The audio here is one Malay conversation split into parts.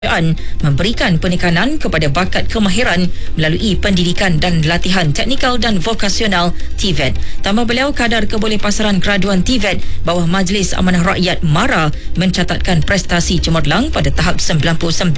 memberikan penekanan kepada bakat kemahiran melalui pendidikan dan latihan teknikal dan vokasional TVET. Tambah beliau, kadar kebolehpasaran graduan TVET bawah Majlis Amanah Rakyat MARA mencatatkan prestasi cemerlang pada tahap 99.5%.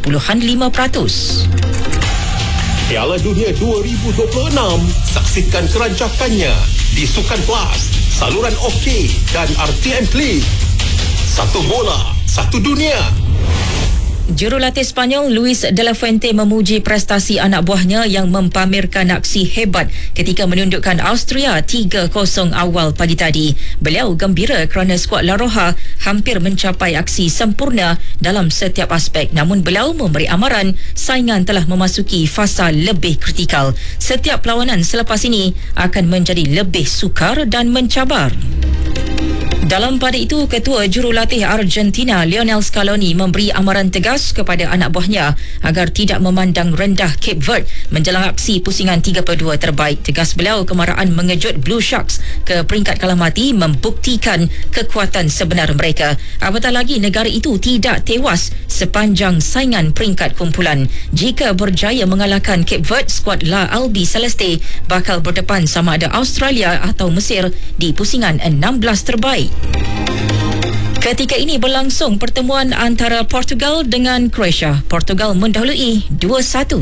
Piala Dunia 2026, saksikan kerancakannya di Sukan Plus, saluran OK dan RTM Klik. Satu bola, satu dunia. Jurulatih Sepanyol Luis de la Fuente memuji prestasi anak buahnya yang mempamerkan aksi hebat ketika menundukkan Austria 3-0 awal pagi tadi. Beliau gembira kerana skuad La Roja hampir mencapai aksi sempurna dalam setiap aspek. Namun beliau memberi amaran saingan telah memasuki fasa lebih kritikal. Setiap perlawanan selepas ini akan menjadi lebih sukar dan mencabar. Dalam pada itu, Ketua Jurulatih Argentina Lionel Scaloni memberi amaran tegas kepada anak buahnya agar tidak memandang rendah Cape Verde menjelang aksi pusingan 32 terbaik. Tegas beliau, kemarahan mengejut Blue Sharks ke peringkat kalah mati membuktikan kekuatan sebenar mereka. Apatah lagi, negara itu tidak tewas sepanjang saingan peringkat kumpulan. Jika berjaya mengalahkan Cape Verde, skuad La Albi Celeste bakal berdepan sama ada Australia atau Mesir di pusingan 16 terbaik. Ketika ini berlangsung pertemuan antara Portugal dengan Croatia. Portugal mendahului 2-1.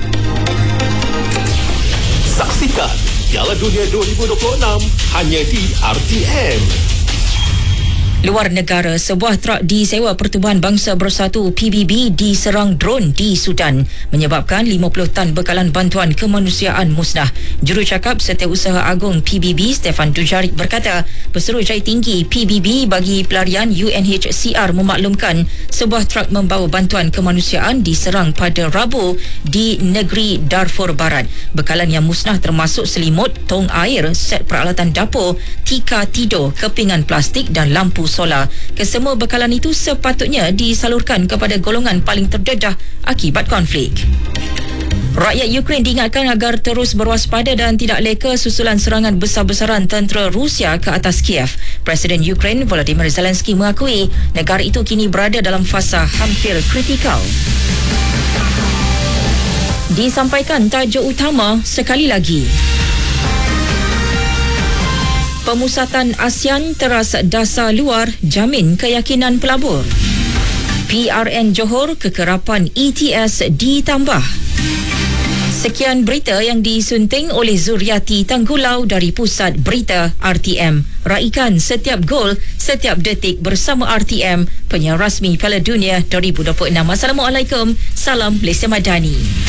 Saksikan Piala Dunia 2026 hanya di RTM. Luar negara, sebuah truk disewa Pertubuhan Bangsa Bersatu PBB diserang drone di Sudan, menyebabkan 50 tan bekalan bantuan kemanusiaan musnah. Jurucakap Setiausaha Agung PBB Stefan Dujarric berkata, Pesuruhjaya Tinggi PBB bagi pelarian UNHCR memaklumkan sebuah truk membawa bantuan kemanusiaan diserang pada Rabu di negeri Darfur Barat. Bekalan yang musnah termasuk selimut, tong air, set peralatan dapur, tika tidur, kepingan plastik dan lampu solar. Kesemua bekalan itu sepatutnya disalurkan kepada golongan paling terdedah akibat konflik. Rakyat Ukraine diingatkan agar terus berwaspada dan tidak leka susulan serangan besar-besaran tentera Rusia ke atas Kiev. Presiden Ukraine Volodymyr Zelensky mengakui negara itu kini berada dalam fasa hampir kritikal. Disampaikan tajuk utama sekali lagi. Pemusatan ASEAN teras dasar luar jamin keyakinan pelabur. PRN Johor kekerapan ETS ditambah. Sekian berita yang disunting oleh Zuriati Tanggulau dari Pusat Berita RTM. Raikan setiap gol, setiap detik bersama RTM, penyiar rasmi Piala Dunia 2026. Assalamualaikum, salam Malaysia Madani.